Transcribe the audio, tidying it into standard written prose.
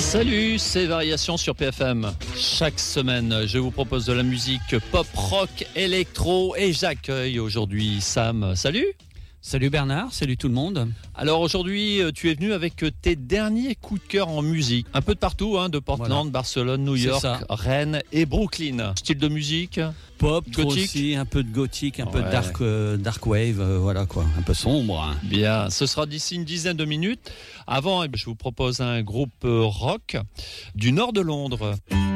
Salut, c'est Variations sur PFM. Chaque semaine, je vous propose de la musique pop, rock, électro et j'accueille aujourd'hui Sam. Salut. Salut Bernard, salut tout le monde. Alors aujourd'hui, tu es venu avec tes derniers coups de cœur en musique. Un peu de partout, de Portland, voilà. Barcelone, New York, Rennes et Brooklyn. Style de musique pop, gothique aussi, un peu de gothique, un peu de dark wave, voilà quoi, un peu sombre. Bien, ce sera d'ici une dizaine de minutes. Avant, je vous propose un groupe rock du nord de Londres.